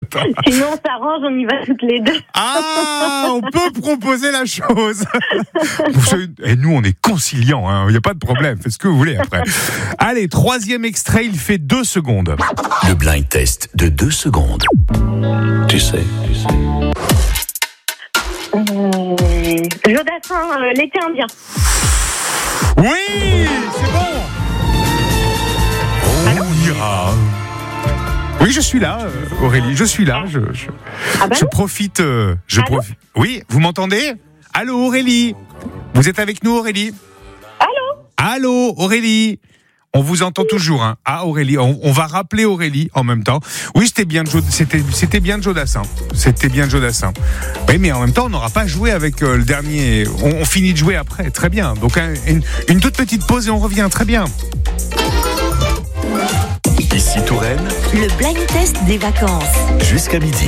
Sinon, on s'arrange, on y va toutes les deux. Ah, on peut proposer la chose. Et nous, on est conciliants, il n'y a pas de problème. Faites ce que vous voulez après. Allez, 3e extrait, il fait 2 secondes. Le blind test de 2 secondes. Tu sais. Jodassin, l'été indien. Oui, c'est bon. On ira. Oui, je suis là, Aurélie, je suis là. Je profite. Profite. Oui, vous m'entendez ? Allô, Aurélie. Vous êtes avec nous, Aurélie ? Allô, Aurélie. On vous entend toujours, hein. Ah, Aurélie, on va rappeler Aurélie en même temps. Oui, c'était bien de Jodassin. Oui, mais en même temps, on n'aura pas joué avec le dernier. On finit de jouer après, très bien. Donc, une toute petite pause et on revient, très bien. Ici Touraine, le blind test des vacances. Jusqu'à midi.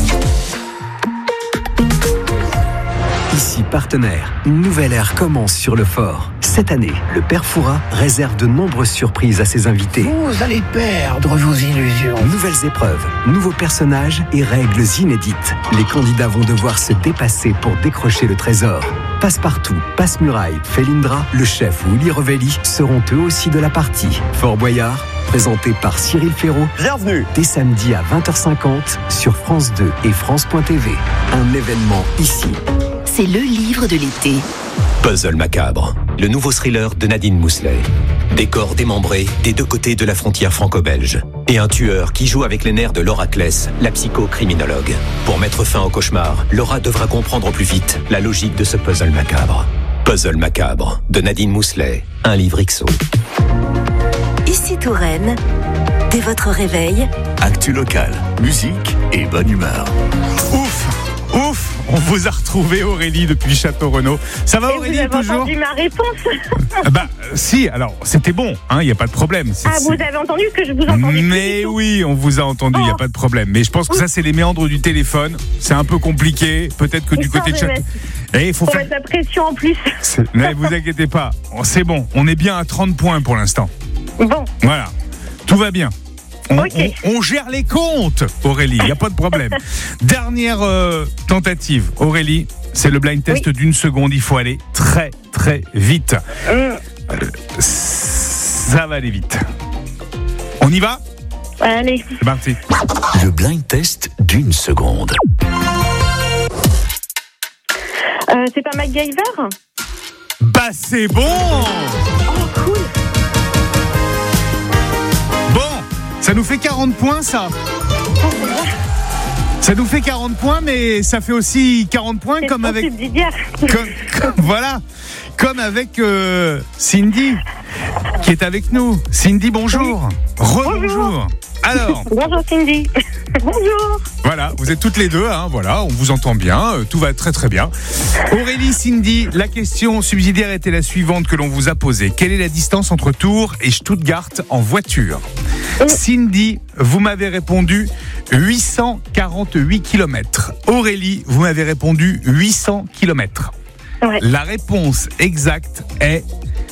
Ici Partenaire, une nouvelle ère commence sur le fort. Cette année, le Père Fouras réserve de nombreuses surprises à ses invités. Vous allez perdre vos illusions. Nouvelles épreuves, nouveaux personnages et règles inédites. Les candidats vont devoir se dépasser pour décrocher le trésor. Passe-Partout, Passe-Muraille, Felindra, le chef ou Willy Revelli seront eux aussi de la partie. Fort Boyard, présenté par Cyril Ferraud. Bienvenue. Dès samedi à 20h50 sur France 2 et France.tv. Un événement ici. C'est le livre de l'été. Puzzle macabre, le nouveau thriller de Nadine Mousselet. Des corps démembrés des 2 côtés de la frontière franco-belge. Et un tueur qui joue avec les nerfs de Laura Kless, la psychocriminologue. Pour mettre fin au cauchemar, Laura devra comprendre au plus vite la logique de ce puzzle macabre. Puzzle macabre, de Nadine Mousselet, un livre XO. Ici Touraine, dès votre réveil. Actu locale, musique et bonne humeur. Ouf, on vous a retrouvé, Aurélie, depuis Château-Renaud. Ça va, Aurélie, toujours ? Vous avez entendu ma réponse ? Si, alors, c'était bon, il n'y a pas de problème. Vous avez entendu ce que je vous entendais ? Mais oui, on vous a entendu, il n'y a pas de problème. Mais je pense que ça, c'est les méandres du téléphone. C'est un peu compliqué. Peut-être que du côté de Château... Il faut mettre la pression en plus. Ne vous inquiétez pas, c'est bon. On est bien à 30 points pour l'instant. Bon. Voilà, tout va bien. Okay. On gère les comptes, Aurélie, il n'y a pas de problème. Dernière tentative, Aurélie, c'est le blind test d'1 seconde. Il faut aller très très vite. Ça va aller vite. On y va ? Allez. C'est parti. Le blind test d'1 seconde. C'est pas MacGyver ? C'est bon. Oh, cool. Bon, ça nous fait 40 points, ça. Ça nous fait 40 points, mais ça fait aussi 40 points comme avec... Comme avec Cindy, qui est avec nous. Cindy, bonjour. Rebonjour. Alors. Bonjour Cindy. Bonjour. Voilà, vous êtes toutes les deux, voilà, on vous entend bien, tout va très très bien. Aurélie, Cindy, la question subsidiaire était la suivante que l'on vous a posée. Quelle est la distance entre Tours et Stuttgart en voiture ? Cindy, vous m'avez répondu 848 km. Aurélie, vous m'avez répondu 800 km. Ouais. La réponse exacte est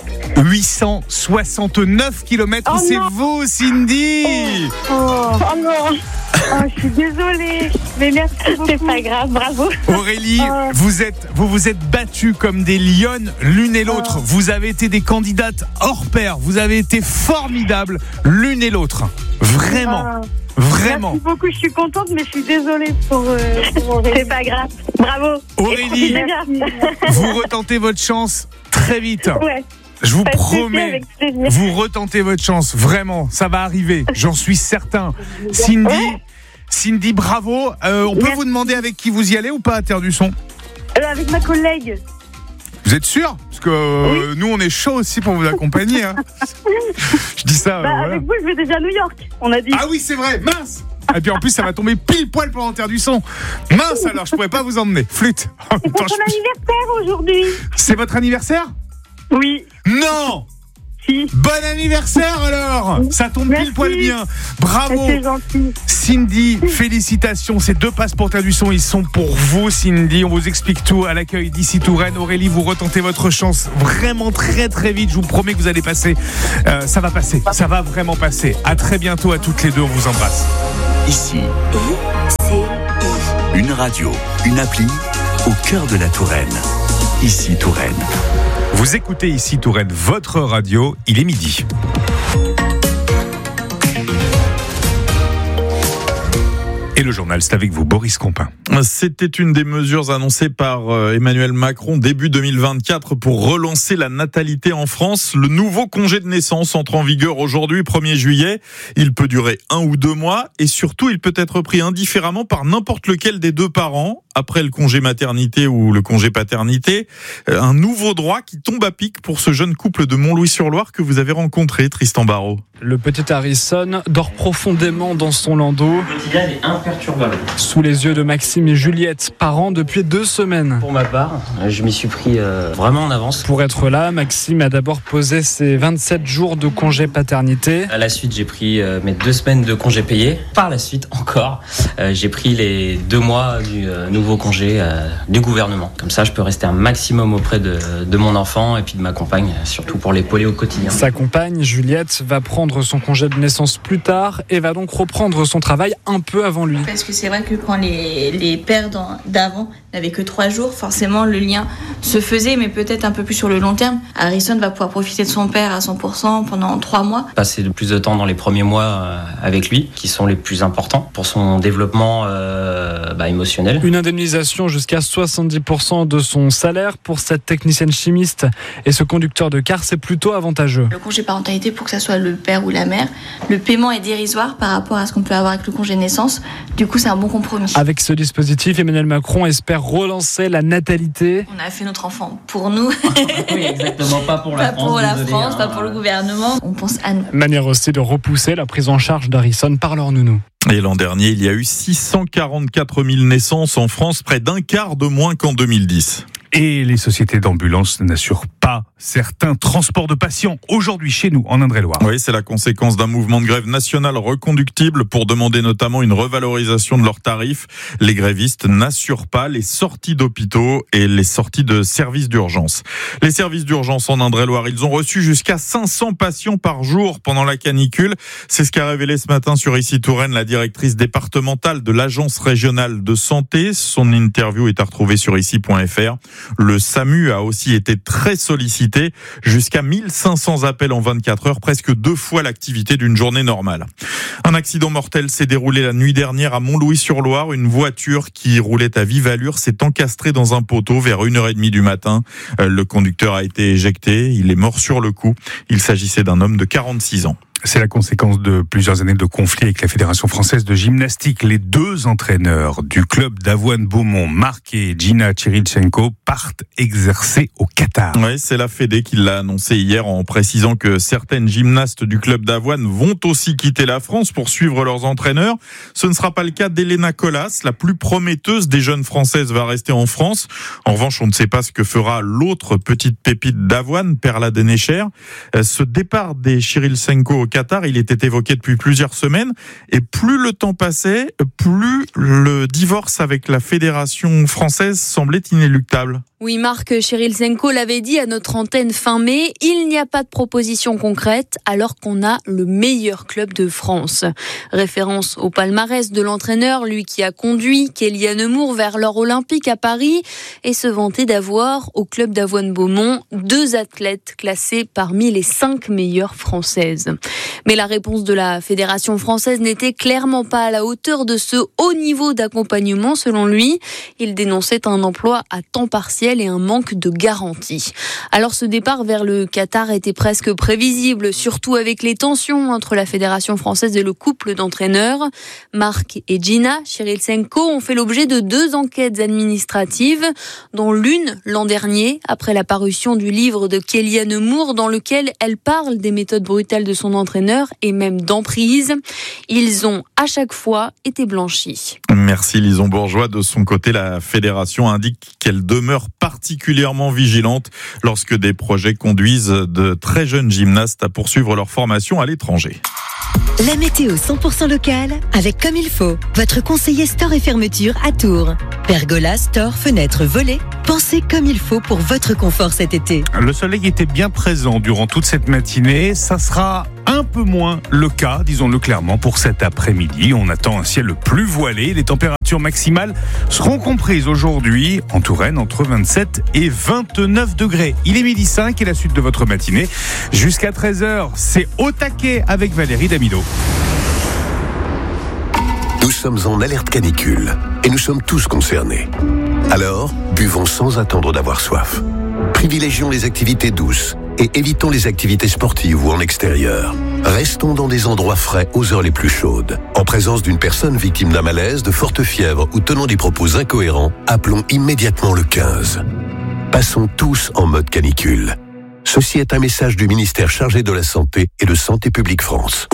869 km. Oh c'est non. vous, Cindy. Oh non. Je suis désolée. Mais merci beaucoup. C'est pas grave, bravo. Aurélie, vous vous êtes battues comme des lionnes l'une et l'autre. Vous avez été des candidates hors pair. Vous avez été formidables l'une et l'autre. Vraiment. Vraiment. Merci beaucoup, je suis contente, mais je suis désolée pour c'est pas grave. Bravo. Aurélie, vous retentez votre chance très vite. Ouais. Je vous promets, vous retentez votre chance, vraiment, ça va arriver, j'en suis certain. Cindy, bravo. On peut vous demander avec qui vous y allez ou pas à Terre du Son ? Avec ma collègue. Vous êtes sûr ? Parce que nous, on est chaud aussi pour vous accompagner. Je dis ça. Voilà. Avec vous, je vais déjà à New York, on a dit. Ah oui, c'est vrai, mince. Et puis en plus, ça va tomber pile poil pendant Terre du Son. Mince alors, je pourrais pas vous emmener. Flûte. C'est pour ton anniversaire aujourd'hui. C'est votre anniversaire ? Oui. Non. Si. Bon anniversaire alors. Ça tombe pile poil bien. Bravo. C'est gentil. Cindy, félicitations. Ces 2 passes pour Terre du Son, ils sont pour vous, Cindy. On vous explique tout à l'accueil d'ici Touraine. Aurélie, vous retentez votre chance vraiment très très vite. Je vous promets que vous allez passer. Ça va passer. Ça va vraiment passer. À très bientôt à toutes les deux. On vous embrasse. Ici. Et Radio, une appli au cœur de la Touraine. Ici Touraine. Vous écoutez Ici Touraine, votre radio, il est midi. Et le journal, c'est avec vous, Boris Compin. C'était une des mesures annoncées par Emmanuel Macron début 2024 pour relancer la natalité en France. Le nouveau congé de naissance entre en vigueur aujourd'hui, 1er juillet. Il peut durer 1 ou 2 mois et surtout, il peut être pris indifféremment par n'importe lequel des deux parents après le congé maternité ou le congé paternité. Un nouveau droit qui tombe à pic pour ce jeune couple de Montlouis-sur-Loire que vous avez rencontré, Tristan Barraud. Le petit Harrison dort profondément dans son landau. Le quotidien est imperturbable. Sous les yeux de Maxime et Juliette, parents depuis 2 semaines. Pour ma part, je m'y suis pris vraiment en avance. Pour être là, Maxime a d'abord posé ses 27 jours de congé paternité. À la suite, j'ai pris mes 2 semaines de congé payé. Par la suite, encore, j'ai pris les 2 mois du nouveau congé du gouvernement. Comme ça, je peux rester un maximum auprès de mon enfant et puis de ma compagne, surtout pour l'épauler au quotidien. Sa compagne, Juliette, va prendre son congé de naissance plus tard et va donc reprendre son travail un peu avant lui. Parce que c'est vrai que quand les pères d'avant n'avaient que 3 jours, forcément le lien se faisait, mais peut-être un peu plus sur le long terme. Harrison va pouvoir profiter de son père à 100% pendant 3 mois. Passer le plus de temps dans les premiers mois avec lui, qui sont les plus importants pour son développement émotionnel. Une indemnisation jusqu'à 70% de son salaire pour cette technicienne chimiste et ce conducteur de car, c'est plutôt avantageux. Le congé parentalité, pour que ça soit le père ou la mère, le paiement est dérisoire par rapport à ce qu'on peut avoir avec le congé de naissance. Du coup, c'est un bon compromis. Avec ce dispositif, Emmanuel Macron espère relancer la natalité. On a fait notre enfant pour nous. Oui, exactement, pas pour la France. Pas pour la France, pas pour le gouvernement. On pense à nous. Manière aussi de repousser la prise en charge d'Harrison par leur nounou. Et l'an dernier, il y a eu 644 000 naissances en France, près d'un quart de moins qu'en 2010. Et les sociétés d'ambulance n'assurent pas certains transports de patients aujourd'hui chez nous, en Indre-et-Loire. Oui, c'est la conséquence d'un mouvement de grève national reconductible pour demander notamment une revalorisation de leurs tarifs. Les grévistes n'assurent pas les sorties d'hôpitaux et les sorties de services d'urgence. Les services d'urgence en Indre-et-Loire, ils ont reçu jusqu'à 500 patients par jour pendant la canicule. C'est ce qu'a révélé ce matin sur Ici Touraine la directrice départementale de l'Agence régionale de santé. Son interview est à retrouver sur ici.fr. Le SAMU a aussi été très sollicité, jusqu'à 1500 appels en 24 heures, presque 2 fois l'activité d'une journée normale. Un accident mortel s'est déroulé la nuit dernière à Montlouis-sur-Loire. Une voiture qui roulait à vive allure s'est encastrée dans un poteau vers 1h30 du matin. Le conducteur a été éjecté, il est mort sur le coup. Il s'agissait d'un homme de 46 ans. C'est la conséquence de plusieurs années de conflit avec la Fédération française de gymnastique. Les 2 entraîneurs du club d'Avoine-Beaumont, Marc et Gina Chirilchenko, partent exercer au Qatar. Oui, c'est la Fédé qui l'a annoncé hier en précisant que certaines gymnastes du club d'Avoine vont aussi quitter la France pour suivre leurs entraîneurs. Ce ne sera pas le cas d'Elena Colas, la plus prometteuse des jeunes françaises va rester en France. En revanche, on ne sait pas ce que fera l'autre petite pépite d'Avoine, Perla Denecher. Ce départ des Chirilchenko au Qatar, il était évoqué depuis plusieurs semaines et plus le temps passait, plus le divorce avec la fédération française semblait inéluctable. Oui, Marc Chirilchenko l'avait dit à notre antenne fin mai, il n'y a pas de proposition concrète alors qu'on a le meilleur club de France. Référence au palmarès de l'entraîneur, lui qui a conduit Kéliane Moore vers l'or olympique à Paris et se vantait d'avoir au club d'Avoine-Beaumont 2 athlètes classés parmi les 5 meilleures françaises. Mais la réponse de la fédération française n'était clairement pas à la hauteur de ce haut niveau d'accompagnement selon lui. Il dénonçait un emploi à temps partiel et un manque de garantie. Alors ce départ vers le Qatar était presque prévisible, surtout avec les tensions entre la Fédération française et le couple d'entraîneurs. Marc et Gina Chirilchenko ont fait l'objet de 2 enquêtes administratives, dont l'une l'an dernier, après la parution du livre de Kéliane Moore, dans lequel elle parle des méthodes brutales de son entraîneur et même d'emprise. Ils ont à chaque fois été blanchis. Merci Lison Bourgeois. De son côté, la fédération indique qu'elle demeure particulièrement vigilante lorsque des projets conduisent de très jeunes gymnastes à poursuivre leur formation à l'étranger. La météo 100% locale avec Comme il faut, votre conseiller store et fermeture à Tours. Pergola, store, fenêtres, volets, pensez comme il faut pour votre confort cet été. Le soleil était bien présent durant toute cette matinée. Ça sera un peu moins le cas, disons-le clairement, pour cet après-midi. On attend un ciel plus voilé. Les températures maximales seront comprises aujourd'hui en Touraine entre 27 et 29 degrés. Il est 12h05 et la suite de votre matinée. Jusqu'à 13h, c'est au taquet avec Valérie Damido. Nous sommes en alerte canicule et nous sommes tous concernés. Alors, buvons sans attendre d'avoir soif. Privilégions les activités douces et évitons les activités sportives ou en extérieur. Restons dans des endroits frais aux heures les plus chaudes. En présence d'une personne victime d'un malaise, de forte fièvre ou tenant des propos incohérents, appelons immédiatement le 15. Passons tous en mode canicule. Ceci est un message du ministère chargé de la Santé et de Santé publique France.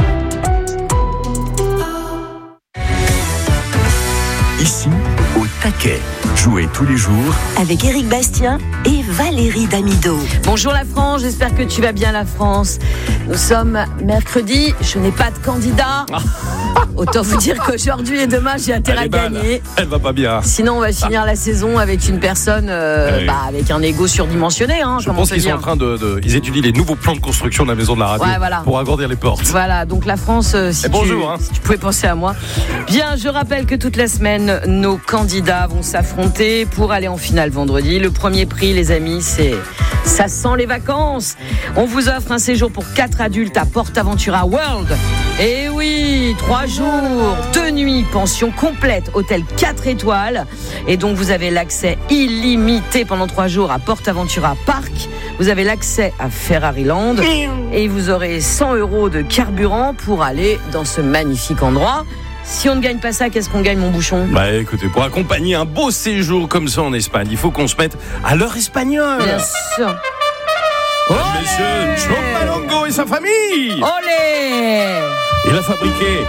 Ici, au taquet. Jouez tous les jours avec Éric Bastien et Valérie Damido. Bonjour la France, j'espère que tu vas bien la France. Nous sommes mercredi, je n'ai pas de candidat. Autant vous dire qu'aujourd'hui et demain j'ai intérêt à gagner. Elle va pas bien. Sinon on va finir la saison avec une personne avec un ego surdimensionné. Je pense qu'ils sont en train ils étudient les nouveaux plans de construction de la maison de la radio pour agrandir les portes. Voilà, donc la France, si tu pouvais penser à moi. Bien, je rappelle que toute la semaine, nos candidats vont s'affronter pour aller en finale vendredi. Le premier prix, les amis, ça sent les vacances. On vous offre un séjour pour 4 adultes à PortAventura World. Et oui, 3 jours, 2 nuits, pension complète, hôtel 4 étoiles. Et donc vous avez l'accès illimité pendant 3 jours à PortAventura Park. Vous avez l'accès à Ferrari Land. Et vous aurez 100 € de carburant pour aller dans ce magnifique endroit. Si on ne gagne pas ça, qu'est-ce qu'on gagne, mon bouchon ? Écoutez, pour accompagner un beau séjour comme ça en Espagne, il faut qu'on se mette à l'heure espagnole. Bien sûr. Monsieur John Malongo et sa famille. Olé! Il a fabriqué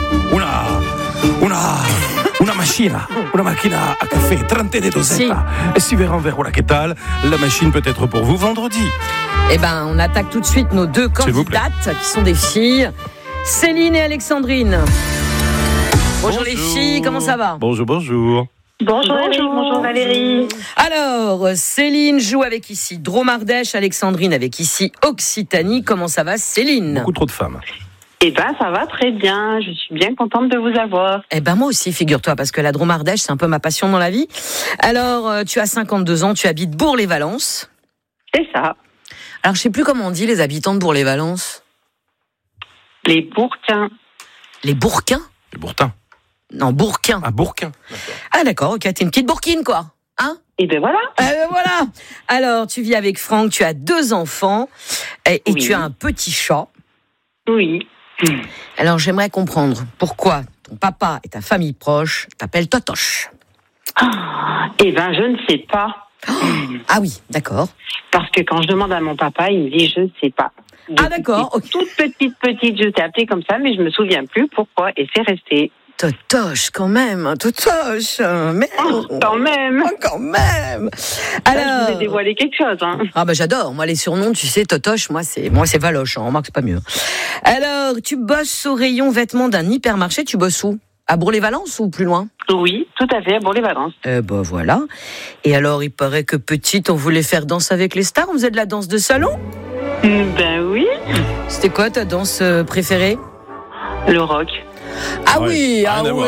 una macchina a café 30 de dosetta. Et si verrons vers voilà que tal, la machine peut être pour vous vendredi. Eh ben, on attaque tout de suite nos 2 candidates qui sont des filles, Céline et Alexandrine. Bonjour les filles, comment ça va ? Bonjour. Bonjour Valérie. Alors, Céline joue avec ici Dromardèche, Alexandrine avec ici Occitanie. Comment ça va, Céline ? Beaucoup trop de femmes. Eh ben, ça va très bien. Je suis bien contente de vous avoir. Eh ben, moi aussi, figure-toi, parce que la Dromardèche, c'est un peu ma passion dans la vie. Alors, tu as 52 ans, tu habites Bourg-les-Valences. C'est ça. Alors, je sais plus comment on dit les habitants de Bourg-les-Valences. Les Bourquins. Les Bourquins ? Les Bourquins. Non, Bourquin. Ah, Bourquin. Ah, d'accord, ok, t'es une petite Bourquine, quoi. Hein ? Et ben voilà. Voilà. Alors, tu vis avec Franck, tu as 2 enfants et tu as un petit chat. Oui. Alors, j'aimerais comprendre pourquoi ton papa et ta famille proche t'appellent Totoche. Eh ben, je ne sais pas. Ah oui, d'accord. Parce que quand je demande à mon papa, il me dit je ne sais pas. D'accord. Okay. Toute petite, je t'ai appelée comme ça, mais je me souviens plus pourquoi, et c'est resté. Totoche, quand même, Totoche, mais quand même. Alors, je vous ai dévoilé quelque chose. Hein. Ah j'adore. Moi les surnoms, tu sais, Totoche, moi c'est Valoche. On remarque c'est pas mieux. Alors, tu bosses au rayon vêtements d'un hypermarché. Tu bosses où ? À Bourg-les-Valences ou plus loin ? Oui, tout à fait, à Bourg-les-Valences. Voilà. Et alors, il paraît que petite, on voulait faire danse avec les stars. On faisait de la danse de salon ? Ben oui. C'était quoi ta danse préférée ? Le rock. Ah oui.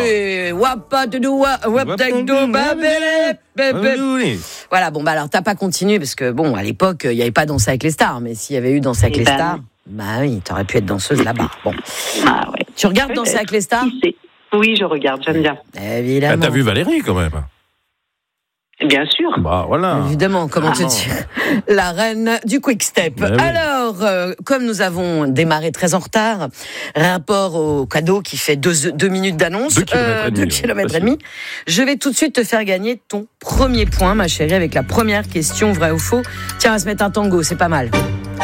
Voilà, alors t'as pas continué parce que alors à l'époque, il n'y avait pas Danse avec les stars, mais s'il y avait eu Danse avec les stars, oui, t'aurais pu être danseuse là-bas. Bon. Ah ouais. Tu regardes Danse avec les stars ? Oui, je regarde, j'aime bien. Évidemment. T'as vu Valérie quand même ? Bien sûr. Voilà. Évidemment, comment te dire, la reine du quick step. Alors, comme nous avons démarré très en retard, rapport au cadeau qui fait 2 minutes d'annonce, 2 km et demi, je vais tout de suite te faire gagner ton premier point, ma chérie, avec la première question, vrai ou faux. Tiens, on va se mettre un tango, c'est pas mal.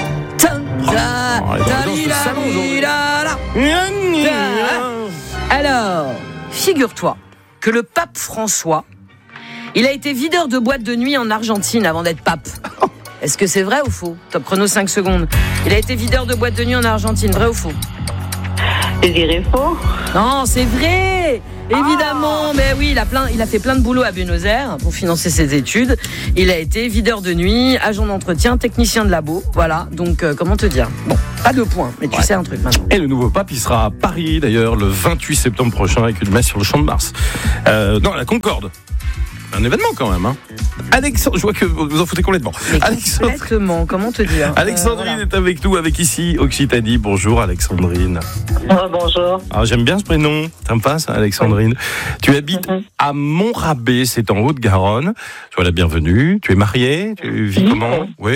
Alors, figure-toi que le pape François, il a été videur de boîte de nuit en Argentine avant d'être pape. Est-ce que c'est vrai ou faux ? Top chrono 5 secondes. Il a été videur de boîte de nuit en Argentine, vrai ou faux ? Je dirais faux. Non, c'est vrai ! Évidemment, mais oui, il a fait plein de boulot à Buenos Aires pour financer ses études. Il a été videur de nuit, agent d'entretien, technicien de labo. Voilà, donc comment te dire ? Bon, À 2 points, mais tu sais un truc maintenant. Et le nouveau pape, il sera à Paris, d'ailleurs, le 28 septembre prochain, avec une messe sur le Champ de Mars. Non, la Concorde. Un événement quand même. Hein. Alexandre, je vois que vous en foutez complètement. Complètement, comment te dire. Alexandrine est avec nous, avec ici Occitanie. Bonjour Alexandrine. Bonjour. Alors, j'aime bien ce prénom. T'aimes pas ça, Alexandrine? Tu habites à Montrabé, c'est en Haute-Garonne. Sois la bienvenue. Tu es mariée? Tu vis comment? Oui,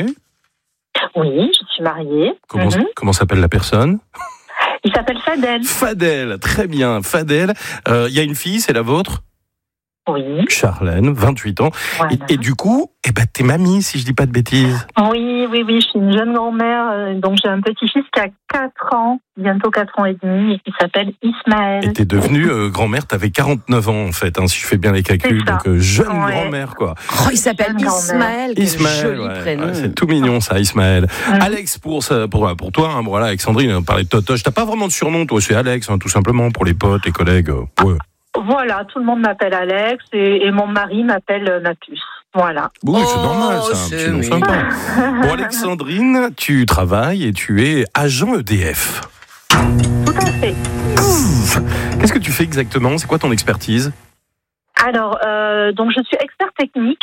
je suis mariée. Comment s'appelle la personne? Il s'appelle Fadel. Fadel, très bien. Fadel, il y a une fille, c'est la vôtre? Oui. Charlène, 28 ans. Voilà. Et du coup, t'es mamie, si je dis pas de bêtises. Oui, je suis une jeune grand-mère. Donc j'ai un petit-fils qui a 4 ans, bientôt 4 ans et demi, et qui s'appelle Ismaël. Et t'es devenue grand-mère, t'avais 49 ans en fait, si je fais bien les calculs. Donc jeune grand-mère, quoi. Oh, il s'appelle Ismaël, quel joli prénom. C'est tout mignon ça, Ismaël. Alex, pour toi, voilà, Alexandrine, on parlait de Totoche. T'as pas vraiment de surnom, toi, c'est Alex, tout simplement, pour les potes, les collègues. Ouais. Voilà, tout le monde m'appelle Alex et mon mari m'appelle ma puce. Voilà. Oui, c'est normal, c'est un petit nom sympa. Bon, Alexandrine, tu travailles et tu es agent EDF. Tout à fait. Qu'est-ce que tu fais exactement? C'est quoi ton expertise? Alors, donc je suis expert technique.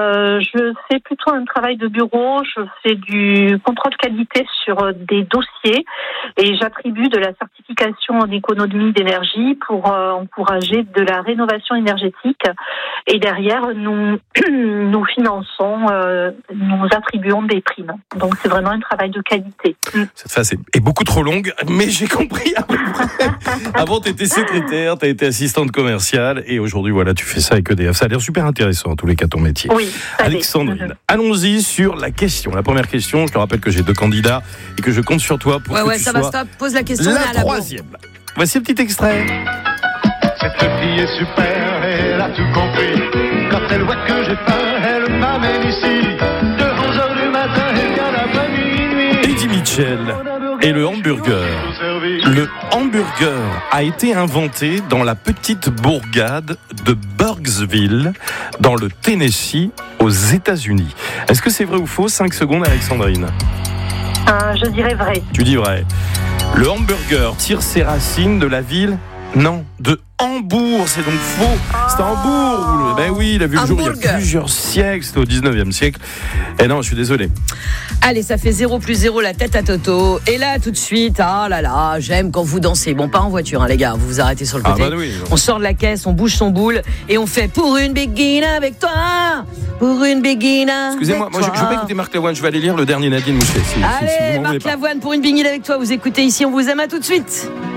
Je fais plutôt un travail de bureau. Je fais du contrôle qualité sur des dossiers et j'attribue de la certification en économie d'énergie pour encourager de la rénovation énergétique. Et derrière, nous finançons, nous attribuons des primes. Donc c'est vraiment un travail de qualité. Cette phase est beaucoup trop longue, mais j'ai compris. Avant, tu étais secrétaire, tu as été assistante commerciale et aujourd'hui, voilà, tu fais ça avec EDF. Ça a l'air super intéressant, en tous les cas, ton métier. Oui. Alexandrine, allons-y sur la question. La première question, je te rappelle que j'ai 2 candidats et que je compte sur toi pour que tu sois stop. Pose la question. La troisième. Voici un petit extrait. Cette fille est super, elle a tout compris. Quand elle voit que j'ai faim, elle m'amène ici. De 11h du matin jusqu'à la minuit. Eddie Mitchell et le hamburger. Le hamburger a été inventé dans la petite bourgade de Burksville, dans le Tennessee, aux États-Unis. Est-ce que c'est vrai ou faux? 5 secondes, Alexandrine. Je dirais vrai. Tu dis vrai. Le hamburger tire ses racines de la ville? Non, de Hambourg, c'est donc faux. C'était Hambourg. Ben oui, il a vu le jour il y a plusieurs siècles, c'était au 19e siècle. Et non, je suis désolé. Allez, ça fait 0+0 la tête à Toto. Et là, tout de suite, j'aime quand vous dansez. Bon, pas en voiture, les gars, vous vous arrêtez sur le côté. Oui. On sort de la caisse, on bouge son boule et on fait pour une béguine avec toi. Pour une béguine. Excusez-moi, moi je vais pas écouter Marc Lavoine, je vais aller lire le dernier Nadine Mousselet. Allez, Marc Lavoine, pour une béguine avec toi. Vous écoutez ici, on vous aime, à tout de suite.